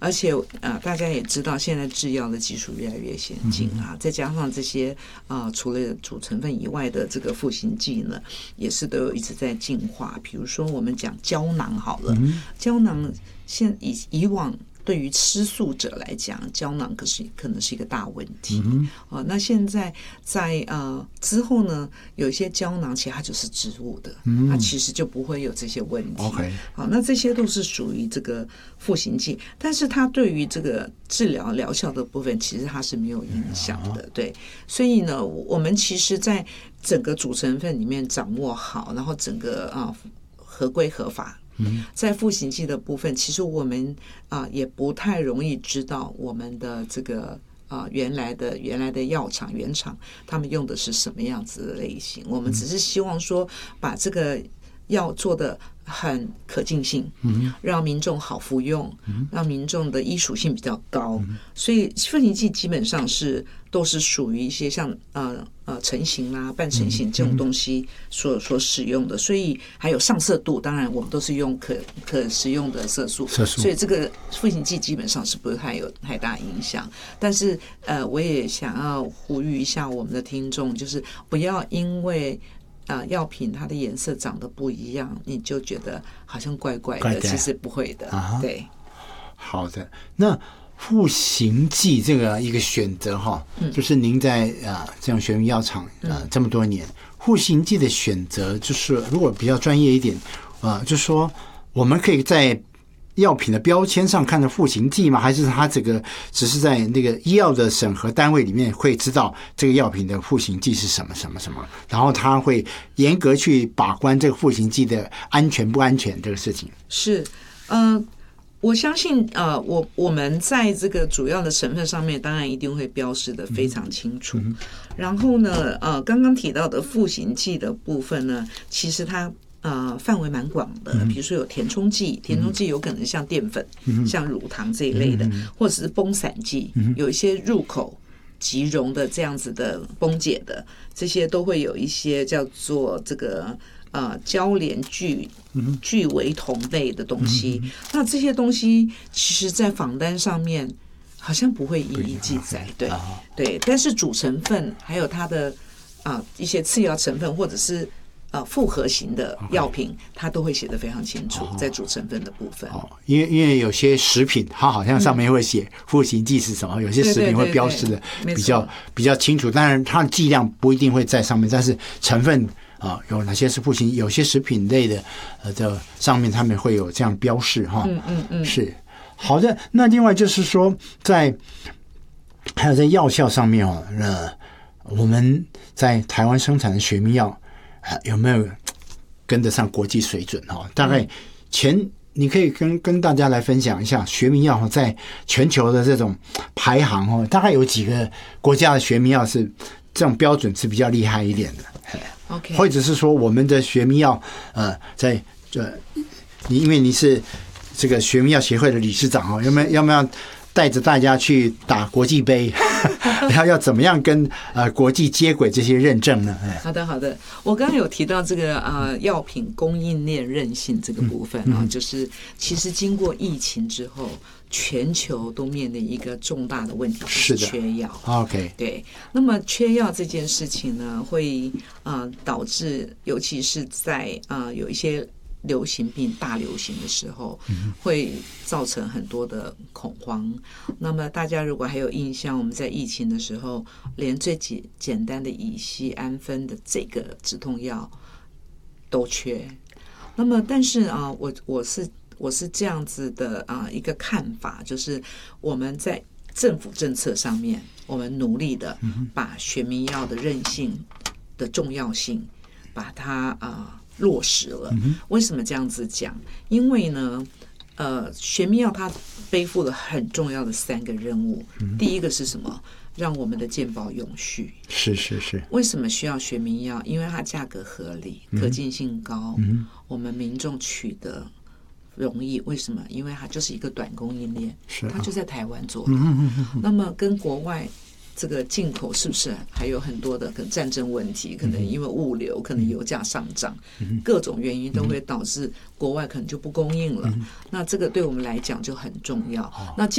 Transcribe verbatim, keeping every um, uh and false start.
而且呃，大家也知道，现在制药的技术越来越先进啊，嗯、再加上这些啊、呃，除了主成分以外的这个赋形剂呢，也是都有一直在进化。比如说，我们讲胶囊好了，嗯、胶囊现以以往。对于吃素者来讲，胶囊可是可能是一个大问题。嗯啊、那现在在呃之后呢，有一些胶囊其实它就是植物的，嗯、它其实就不会有这些问题。 OK， 好，那这些都是属于这个赋形剂，但是它对于这个治疗疗效的部分，其实它是没有影响的。嗯、对，所以呢，我们其实在整个主成分里面掌握好，然后整个啊、呃、合规合法。在赋形剂的部分，其实我们啊、呃、也不太容易知道我们的这个啊、呃、原来的原来的药厂原厂他们用的是什么样子的类型。我们只是希望说把这个药做的很可进性，让民众好服用，让民众的医属性比较高。所以赋形剂基本上是都是属于一些像呃呃成型啦、半成型这种东西所所使用的，所以还有上色度，当然我们都是用可可食用的色素， 色素， 所以这个赋形剂基本上是不太有太大影响。但是呃，我也想要呼吁一下我们的听众，就是不要因为呃，药品它的颜色长得不一样，你就觉得好像怪怪的，怪其实不会的。啊、对， 好的。那赋形剂这个一个选择哈，嗯、就是您在啊、呃、这种学名药厂啊、呃、这么多年，赋形剂的选择，就是如果比较专业一点啊、呃，就是说我们可以在药品的标签上看到赋形剂吗？还是它这个只是在那个医药的审核单位里面会知道这个药品的赋形剂是什么什么什么，然后他会严格去把关这个赋形剂的安全不安全这个事情？ 是，呃，我相信呃，我我们在这个主要的成分上面，当然一定会标示的非常清楚。嗯、然后呢，呃，刚刚提到的赋形剂的部分呢，其实它。呃，范围蛮广的，比如说有填充剂，填充剂有可能像淀粉、嗯、像乳糖这一类的，嗯、或者是崩散剂，嗯、有一些入口即溶的这样子的崩解的，这些都会有一些叫做这个呃交联聚聚为酮类的东西。嗯、那这些东西其实在仿单上面好像不会一一记载，对对，但是主成分还有它的啊、呃、一些次要成分或者是。呃，复合型的药品，它都会写得非常清楚，在主成分的部分。 哦，因为因为有些食品，它好像上面会写赋形剂是什么，有些食品会标示的比较比较清楚。当然，它的剂量不一定会在上面，但是成分啊、呃、有哪些是赋形，有些食品类的呃的上面他们会有这样标示哈。嗯嗯嗯，是好的。那另外就是说，在还有在药效上面哦，呃，我们在台湾生产的学名药。啊、有没有跟得上国际水准哈？大概前你可以跟跟大家来分享一下学名药在全球的这种排行哦，大概有几个国家的学名药是这种标准是比较厉害一点的。 OK， 或者是说我们的学名药呃，在呃，你因为你是这个学名药协会的理事长哦，有没有要不要带着大家去打国际杯？然后要怎么样跟呃国际接轨这些认证呢？ 好的，好的。我刚刚有提到这个呃药品供应链韧性这个部分啊，嗯、就是其实经过疫情之后，全球都面临一个重大的问题，就是缺药。 OK， 对。那么缺药这件事情呢，会呃导致，尤其是在呃有一些。流行病大流行的时候，会造成很多的恐慌。那么大家如果还有印象，我们在疫情的时候，连最简简单的乙酰氨酚的这个止痛药都缺。那么，但是啊，我我是我是这样子的啊一个看法，就是我们在政府政策上面，我们努力的把学名药的韧性的重要性，把它啊。落实了，为什么这样子讲？因为呢，呃，学名药它背负了很重要的三个任务。第一个是什么？让我们的健保永续。 是是是。 为什么需要学名药？因为它价格合理，可进性高，嗯、我们民众取得容易。为什么？因为它就是一个短供应链，是啊、它就在台湾做的。嗯、那么跟国外。这个进口是不是还有很多的可能战争问题？可能因为物流，可能油价上涨，各种原因都会导致国外可能就不供应了。那这个对我们来讲就很重要。那